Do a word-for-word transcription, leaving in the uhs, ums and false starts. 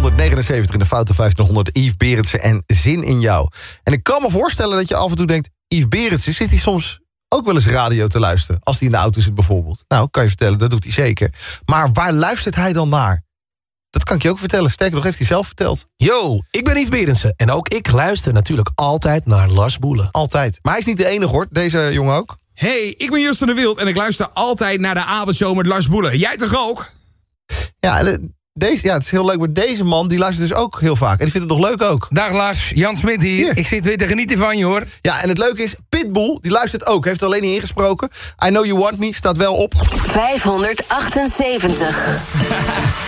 vijfhonderdnegenenzeventig in de Foute vijftienhonderd. Yves Berendsen en Zin in jou. En ik kan me voorstellen dat je af en toe denkt... Yves Berendsen, zit hij soms ook wel eens radio te luisteren? Als hij in de auto zit bijvoorbeeld. Nou, kan je vertellen, dat doet hij zeker. Maar waar luistert hij dan naar? Dat kan ik je ook vertellen. Sterker nog, heeft hij zelf verteld. Yo, ik ben Yves Berendsen. En ook ik luister natuurlijk altijd naar Lars Boelen. Altijd. Maar hij is niet de enige hoor, deze jongen ook. Hey, ik ben Justin de Wild en ik luister altijd naar de avondshow met Lars Boelen. Jij toch ook? Ja, en deze, ja, het is heel leuk, maar deze man die luistert dus ook heel vaak. En die vindt het nog leuk ook. Dag Lars, Jan Smit hier. Hier. Ik zit weer te genieten van je hoor. Ja, en het leuke is, Pitbull, die luistert ook. Heeft er alleen niet ingesproken. I Know You Want Me staat wel op. vijfhonderdachtenzeventig.